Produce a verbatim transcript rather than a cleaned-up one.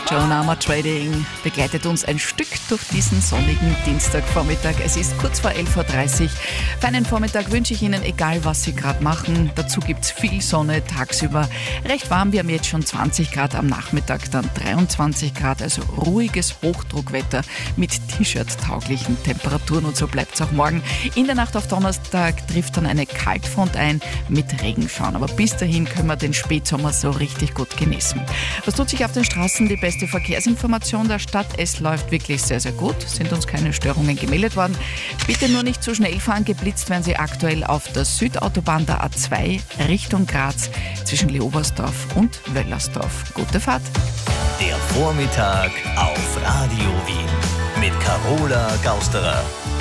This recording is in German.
Joan Armour Trading begleitet uns ein Stück durch diesen sonnigen Dienstagvormittag. Es ist kurz vor elf Uhr dreißig. Für einen Vormittag wünsche ich Ihnen, egal was Sie gerade machen. Dazu gibt es viel Sonne tagsüber. Recht warm, wir haben jetzt schon zwanzig Grad, am Nachmittag dann dreiundzwanzig Grad. Also ruhiges Hochdruckwetter mit T-Shirt-tauglichen Temperaturen. Und so bleibt es auch morgen. In der Nacht auf Donnerstag trifft dann eine Kaltfront ein mit Regenschauern. Aber bis dahin können wir den Spätsommer so richtig gut genießen. Was tut sich auf den Straßen? Die beste Verkehrsinformation der Stadt. Es läuft wirklich sehr, sehr gut. Sind uns keine Störungen gemeldet worden. Bitte nur nicht zu schnell fahren. Geblitzt werden Sie aktuell auf der Südautobahn der A zwei Richtung Graz zwischen Leobersdorf und Wöllersdorf. Gute Fahrt. Der Vormittag auf Radio Wien mit Carola Gausterer.